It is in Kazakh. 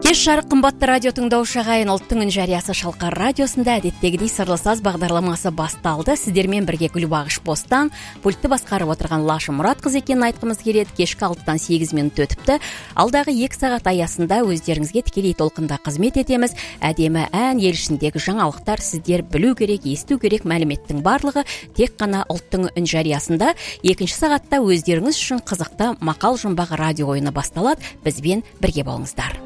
Кеш жарық қымбатты радио тыңдаушы ағайын, ұлттың үн жариясы Шалқар радиосында әдеттегідей сырлы саз бағдарламасы басталды. Сіздермен бірге Гүлбағыш Бостан, пультті басқарып отырған Лаша Мұратқызы екенін айтқымыз келеді. Кешкі 6-тан 8 минут өтіпті. Алдағы 2 сағат аясында өздеріңізге тікелей толқында қызмет етеміз. Әдемі ән, ел ішіндегі жаңалықтар сіздер білу керек, есту керек мәліметтің барлығы тек қана ұлттың үн жариясында. 2 сағатта өздеріңіз үшін қызықты мақал жұмбақ радио ойыны басталады. Бізбен бірге болыңыздар.